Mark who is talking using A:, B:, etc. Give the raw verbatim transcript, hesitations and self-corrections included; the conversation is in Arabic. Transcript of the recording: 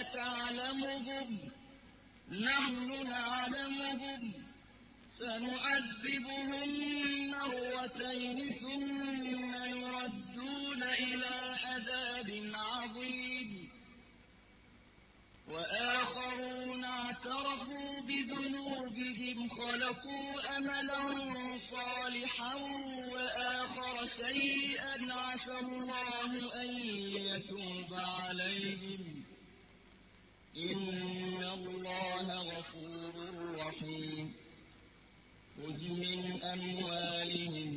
A: تعلمهم نحن نعلمهم سنعذبهم مرتين ثم يردون إلى عذاب عظيم وآخرون اعترفوا بذنوبهم خلقوا أملا صالحا وآخر سيئا عسى الله أن يتوب عليهم إن الله غفور رحيم خذ من أموالهم